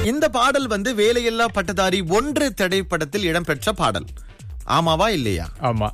இந்த பாடல் வேலையில்லா பட்டதாரி 1 திரைப்படத்தில் இடம்பெற்ற பாடல். ஆமாவா இல்லையா? ஆமா.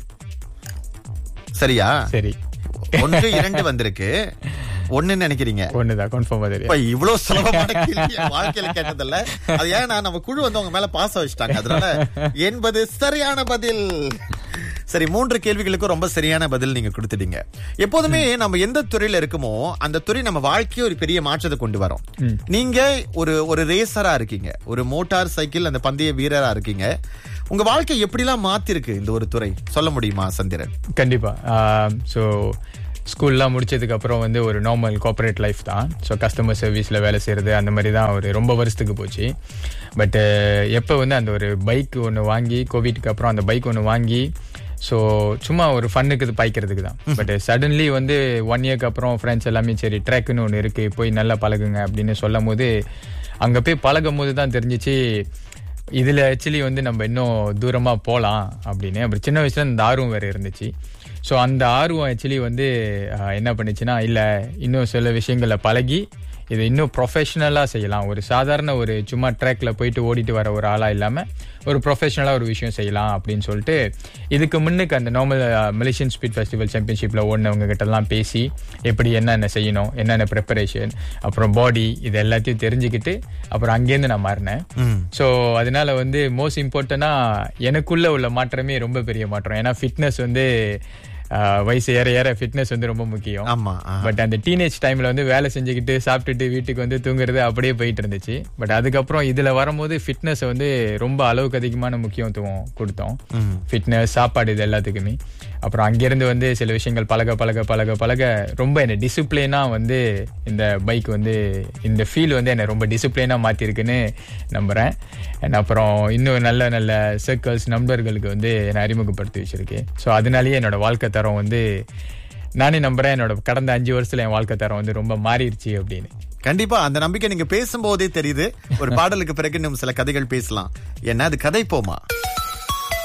சரியா? சரி. 1 2 வந்திருக்கு. 1 நினைக்கிறீங்க? 1 கன்ஃபார்மா தெரியும். இவ்வளவு சுலபமான கேள்வி வாழ்க்கையில கேட்டதில்ல. அது ஏன்னா நம்ம குழு உங்க மேல பாச வச்சுட்டாங்க, அதனால என்பது சரியான பதில். சரி, 3 கேள்விகளுக்கும் ரொம்ப சரியான பதில் நீங்க கொடுத்துட்டீங்க. எப்போதுமே நம்ம எந்த துறையில இருக்குமோ அந்த துறை நம்ம வாழ்க்கையை ஒரு பெரிய மாற்றத்தை கொண்டு வரும். நீங்க ஒரு ரேசரா இருக்கீங்க, ஒரு மோட்டார் சைக்கிள் அந்த பந்தய வீரரா இருக்கீங்க. உங்க வாழ்க்கை எப்படிலாம் மாத்திருக்கு இந்த ஒரு துறை, சொல்ல முடியுமா சந்திரன்? கண்டிப்பா. ஸோ ஸ்கூல்லாம் முடிச்சதுக்கு அப்புறம் ஒரு நார்மல் கார்பரேட் லைஃப் தான். ஸோ கஸ்டமர் சர்வீஸில் வேலை செய்கிறது அந்த மாதிரி தான் ரொம்ப வருஷத்துக்கு போச்சு. பட் எப்போ அந்த ஒரு பைக் ஒன்று வாங்கி, கோவிட்க்கு அப்புறம் அந்த பைக் ஒன்று வாங்கி, ஸோ சும்மா ஒரு ஃபன்னுக்கு பாய்க்கிறதுக்கு தான். பட் சடன்லி 1 இயர்க்கு அப்புறம் ஃப்ரெண்ட்ஸ் எல்லாமே சரி ட்ராக்குன்னு ஒன்று இருக்குது, போய் நல்லா பழகுங்க அப்படின்னு சொல்லும் போது, அங்கே போய் பழகும் போது தான் தெரிஞ்சிச்சு இதில் ஆக்சுவலி நம்ம இன்னும் தூரமாக போகலாம் அப்படின்னு. அப்புறம் சின்ன வயசுல இந்த ஆர்வம் வேறு இருந்துச்சு. ஸோ அந்த ஆர்வம் ஆக்சுவலி என்ன பண்ணுச்சுன்னா, இல்லை இன்னும் சில விஷயங்களை பழகி இது இன்னும் ப்ரொஃபஷனலாக செய்யலாம். ஒரு சாதாரண சும்மா ட்ராக்ல போயிட்டு ஓடிட்டு வர ஒரு ஆளாக இல்லாமல் ஒரு ப்ரொஃபஷனலாக ஒரு விஷயம் செய்யலாம் அப்படின்னு சொல்லிட்டு, இதுக்கு முன்னுக்கு அந்த நார்மல் மலேசியன் ஸ்பீட் ஃபெஸ்டிவல் சாம்பியன்ஷிப்பில் ஓடினவங்க கிட்டலாம் பேசி எப்படி என்னென்ன செய்யணும், என்னென்ன ப்ரிப்பரேஷன், அப்புறம் பாடி, இது எல்லாத்தையும் தெரிஞ்சுக்கிட்டு அப்புறம் அங்கேருந்து நான் மாறினேன். ஸோ அதனால மோஸ்ட் இம்பார்ட்டண்டாக எனக்குள்ள உள்ள மாற்றமே ரொம்ப பெரிய மாற்றம். ஏன்னா ஃபிட்னஸ் வயசு ஏற ஏற ஃபிட்னஸ் ரொம்ப முக்கியம். பட் அந்த டீனேஜ் டைம்ல வேலை செஞ்சுக்கிட்டு சாப்பிட்டுட்டு வீட்டுக்கு தூங்குறது அப்படியே போயிட்டு இருந்துச்சு. பட் அதுக்கப்புறம் இதுல வரும்போது ஃபிட்னஸ் ரொம்ப அளவுக்கு அதிகமான முக்கியத்துவம் கொடுத்தோம். ஃபிட்னஸ், சாப்பாடு, இது எல்லாத்துக்குமே. அப்புறம் அங்கிருந்து சில விஷயங்கள் பழக பழக பழக பழக ரொம்ப என்ன டிசிப்ளினா இந்த பைக் இந்த ஃபீல் என்னை ரொம்ப டிசிப்ளினா மாத்திருக்குன்னு நம்புறேன். அப்புறம் இன்னும் நல்ல நல்ல சர்க்கிள்ஸ், நண்பர்களுக்கு என்னை அறிமுகப்படுத்தி வச்சிருக்கு. ஸோ அதனாலேயே என்னோட வாழ்க்கை தரம் நானே நம்புறேன், என்னோட கடந்த 5 வருஷத்துல என் வாழ்க்கை தரம் ரொம்ப மாறிடுச்சு அப்படின்னு. கண்டிப்பா அந்த நம்பிக்கை நீங்க பேசும்போதே தெரியுது. ஒரு பாடலுக்கு பிறகு இன்னும் சில கதைகள் பேசலாம். என்ன அது கதை போமா?